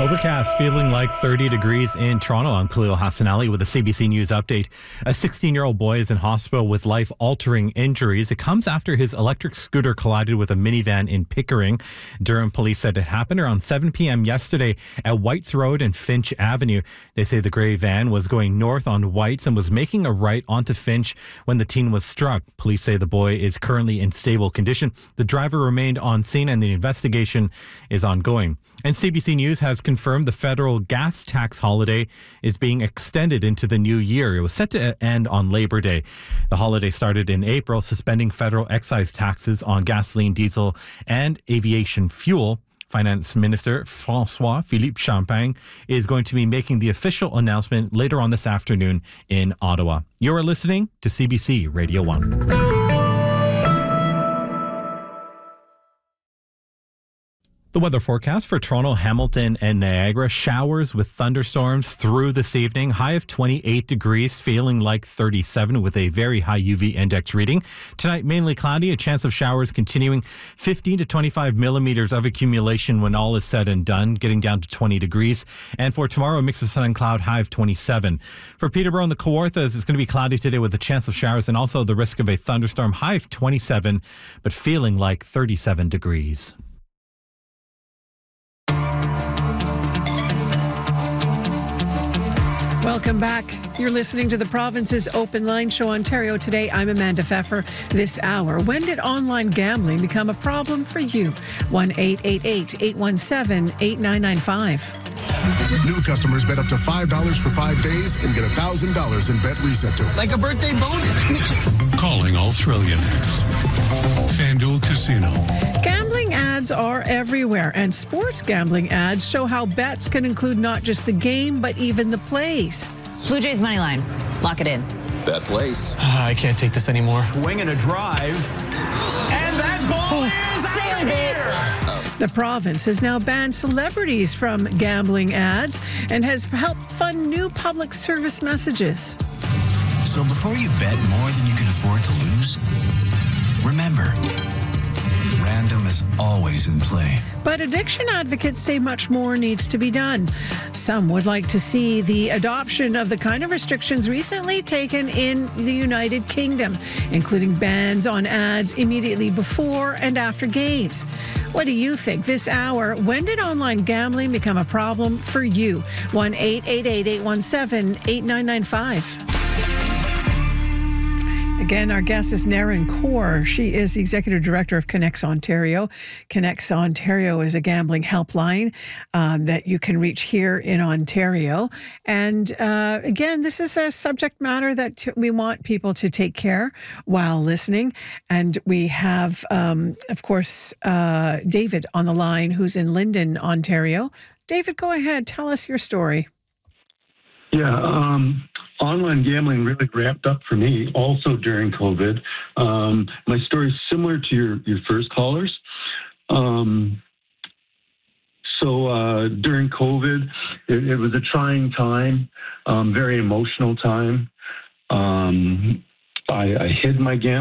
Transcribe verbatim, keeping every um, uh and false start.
Overcast, feeling like thirty degrees in Toronto. I'm Khalil Hassanali with a C B C News update. A sixteen-year-old boy is in hospital with life-altering injuries. It comes after his electric scooter collided with a minivan in Pickering. Durham police said it happened around seven p.m. yesterday at Whites Road and Finch Avenue. They say the grey van was going north on Whites and was making a right onto Finch when the teen was struck. Police say the boy is currently in stable condition. The driver remained on scene and the investigation is ongoing. And C B C News has confirmed the federal gas tax holiday is being extended into the new year. It was set to end on Labor Day. The holiday started in April, suspending federal excise taxes on gasoline, diesel, and aviation fuel. Finance Minister François-Philippe Champagne is going to be making the official announcement later on this afternoon in Ottawa. You're listening to C B C Radio one. The weather forecast for Toronto, Hamilton, and Niagara. Showers with thunderstorms through this evening. High of twenty-eight degrees, feeling like thirty-seven with a very high U V index reading. Tonight, mainly cloudy, a chance of showers continuing. fifteen to twenty-five millimeters of accumulation when all is said and done, getting down to twenty degrees. And for tomorrow, a mix of sun and cloud, high of twenty-seven. For Peterborough and the Kawarthas, it's going to be cloudy today with a chance of showers and also the risk of a thunderstorm. High of twenty-seven, but feeling like thirty-seven degrees. Welcome back. You're listening to the Province's Open Line Show, Ontario Today. I'm Amanda Pfeffer. This hour, when did online gambling become a problem for you? one eight eight eight, eight one seven, eight nine nine five. New customers bet up to five dollars for five days and get one thousand dollars in bet reset tokens. Like a birthday bonus. Calling all Thrillionaires. FanDuel Casino. Gambling ads are everywhere, and sports gambling ads show how bets can include not just the game, but even the plays. Blue Jays money line. Lock it in. Bet placed. Uh, I can't take this anymore. Wing and a drive. And that ball oh, is out of here. The province has now banned celebrities from gambling ads and has helped fund new public service messages. So before you bet more than you can afford to lose, remember, random is always in play. But addiction advocates say much more needs to be done. Some would like to see the adoption of the kind of restrictions recently taken in the United Kingdom, including bans on ads immediately before and after games. What do you think? This hour, when did online gambling become a problem for you? one eight eight eight, eight one seven, eight nine nine five. Again, our guest is Naren Kaur. She is the Executive Director of Connects Ontario. Connects Ontario is a gambling helpline um, that you can reach here in Ontario. And uh, again, this is a subject matter that t- we want people to take care while listening. And we have, um, of course, uh, David on the line, who's in Linden, Ontario. David, go ahead. Tell us your story. Yeah, um, online gambling really ramped up for me also during COVID. Um, my story is similar to your, your first callers. Um, so uh, during COVID, it, it was a trying time, um, very emotional time. Um, I, I hid my gambling.